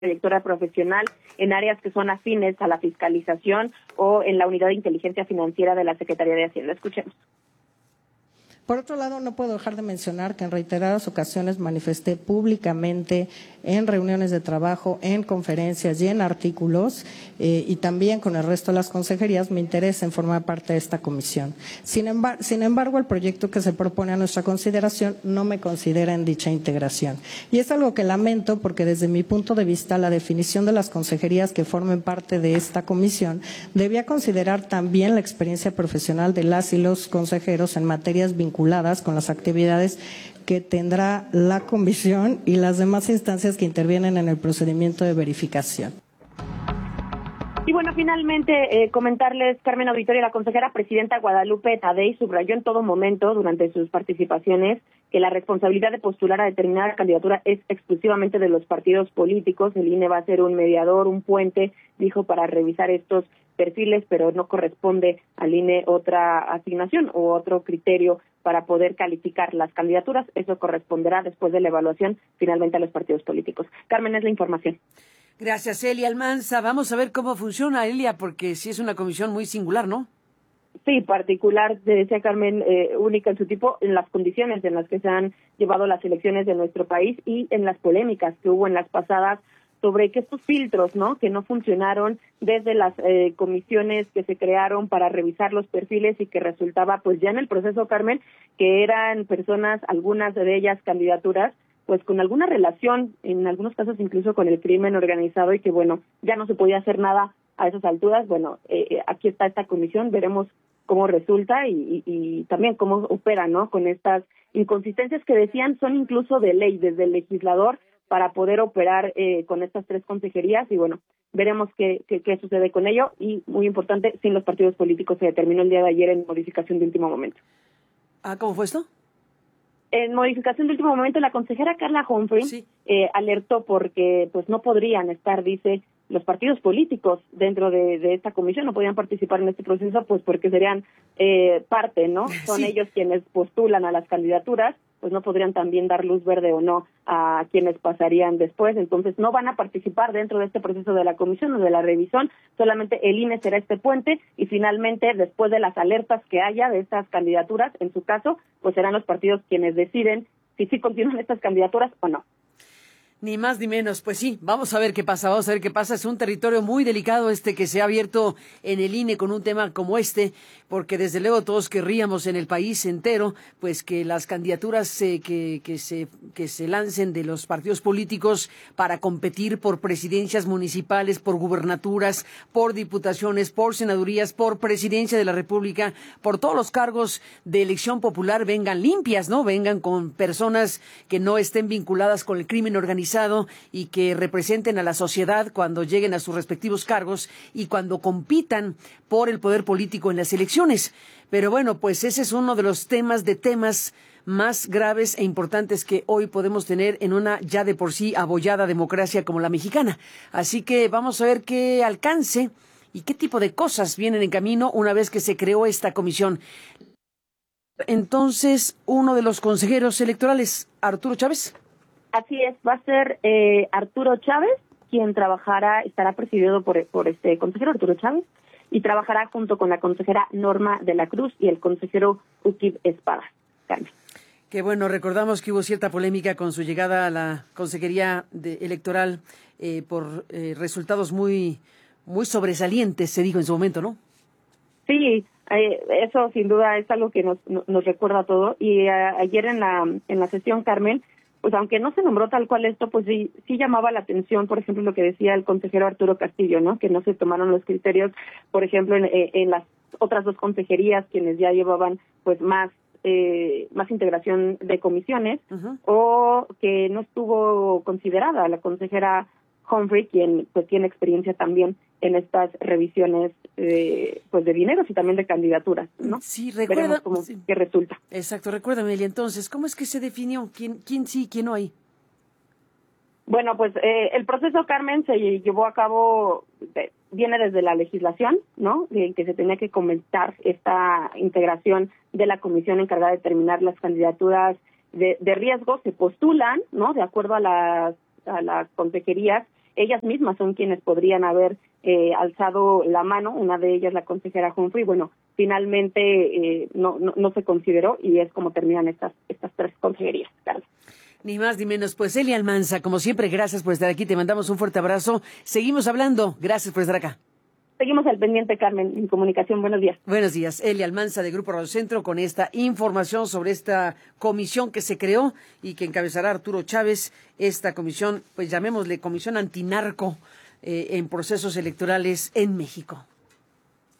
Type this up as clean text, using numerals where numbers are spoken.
trayectoria profesional en áreas que son afines a la fiscalización o en la unidad de inteligencia financiera de la Secretaría de Hacienda. Escuchemos. Por otro lado, no puedo dejar de mencionar que en reiteradas ocasiones manifesté públicamente en reuniones de trabajo, en conferencias y en artículos, y también con el resto de las consejerías, mi interés en formar parte de esta comisión. Sin embargo, el proyecto que se propone a nuestra consideración no me considera en dicha integración. Y es algo que lamento porque desde mi punto de vista la definición de las consejerías que formen parte de esta comisión debía considerar también la experiencia profesional de las y los consejeros en materias vinculadas con las actividades que tendrá la comisión y las demás instancias que intervienen en el procedimiento de verificación. Y bueno, finalmente comentarles, Carmen Auditorio, la consejera presidenta Guadalupe Tadei subrayó en todo momento durante sus participaciones que la responsabilidad de postular a determinada candidatura es exclusivamente de los partidos políticos. El INE va a ser un mediador, un puente, dijo, para revisar estos perfiles, pero no corresponde al INE otra asignación u otro criterio para poder calificar las candidaturas. Eso corresponderá después de la evaluación finalmente a los partidos políticos. Carmen, es la información. Gracias, Elia Almanza. Vamos a ver cómo funciona, Elia, porque sí es una comisión muy singular, ¿no? Sí, particular, decía Carmen, única en su tipo, en las condiciones en las que se han llevado las elecciones de nuestro país y en las polémicas que hubo en las pasadas sobre que estos filtros, ¿no?, que no funcionaron desde las comisiones que se crearon para revisar los perfiles y que resultaba, pues ya en el proceso, Carmen, que eran personas, algunas de ellas candidaturas, pues con alguna relación, en algunos casos incluso con el crimen organizado, y que bueno, ya no se podía hacer nada a esas alturas. Bueno, aquí está esta comisión, veremos cómo resulta y también cómo opera, ¿no?, con estas inconsistencias que decían son incluso de ley desde el legislador para poder operar con estas tres consejerías, y bueno, veremos qué sucede con ello. Y muy importante, sin los partidos políticos, se determinó el día de ayer en modificación de último momento. ¿Cómo fue esto? En modificación de último momento, la consejera Carla Humphrey sí. Alertó porque pues no podrían estar, dice, los partidos políticos dentro de esta comisión, no podían participar en este proceso, pues porque serían parte, ¿no? Son sí. ellos quienes postulan a las candidaturas, pues no podrían también dar luz verde o no a quienes pasarían después. Entonces no van a participar dentro de este proceso de la comisión o de la revisión, solamente el INE será este puente, y finalmente, después de las alertas que haya de estas candidaturas, en su caso, pues serán los partidos quienes deciden si sí continúan estas candidaturas o no. Ni más ni menos, pues sí, vamos a ver qué pasa, Es un territorio muy delicado que se ha abierto en el INE con un tema como porque desde luego todos querríamos en el país entero, pues que las candidaturas que se lancen de los partidos políticos para competir por presidencias municipales, por gubernaturas, por diputaciones, por senadurías, por presidencia de la República, por todos los cargos de elección popular vengan limpias, ¿no? Vengan con personas que no estén vinculadas con el crimen organizado y que representen a la sociedad cuando lleguen a sus respectivos cargos y cuando compitan por el poder político en las elecciones. Pero bueno, pues ese es uno de los temas más graves e importantes que hoy podemos tener en una ya de por sí abollada democracia como la mexicana. Así que vamos a ver qué alcance y qué tipo de cosas vienen en camino una vez que se creó esta comisión. Entonces, uno de los consejeros electorales, Arturo Chávez. Así es, va a ser Arturo Chávez quien estará presidido por este consejero Arturo Chávez, y trabajará junto con la consejera Norma de la Cruz y el consejero Ukib Espada. Carmen. Que bueno, recordamos que hubo cierta polémica con su llegada a la consejería electoral por resultados muy sobresalientes, se dijo en su momento, ¿no? Sí, eso sin duda es algo que nos recuerda todo. Y ayer en la sesión, Carmen, pues aunque no se nombró tal cual esto, pues sí llamaba la atención, por ejemplo, lo que decía el consejero Arturo Castillo, ¿no?, que no se tomaron los criterios, por ejemplo, en las otras dos consejerías, quienes ya llevaban pues más integración de comisiones, o que no estuvo considerada la consejera Humphrey, quien pues tiene experiencia también en estas revisiones pues de dineros y también de candidaturas, ¿no? Sí, recuerda. Veremos qué resulta. Exacto, recuérdame, Elia, entonces, ¿cómo es que se definió quién sí y quién no hay? Bueno, pues el proceso, Carmen, se llevó a cabo, viene desde la legislación, ¿no?, en que se tenía que comentar esta integración de la comisión encargada de determinar las candidaturas de riesgo. Se postulan, ¿no?, de acuerdo a las consejerías, ellas mismas son quienes podrían haber alzado la mano, una de ellas la consejera Humphrey. Bueno, finalmente no se consideró y es como terminan estas 3 consejerías. Carlos. Ni más ni menos. Pues Eli Almanza, como siempre, gracias por estar aquí. Te mandamos un fuerte abrazo. Seguimos hablando. Gracias por estar acá. Seguimos al pendiente, Carmen, en comunicación. Buenos días. Buenos días. Eli Almanza, de Grupo Radio Centro, con esta información sobre esta comisión que se creó y que encabezará Arturo Chávez. Esta comisión, pues llamémosle Comisión Antinarco en procesos electorales en México.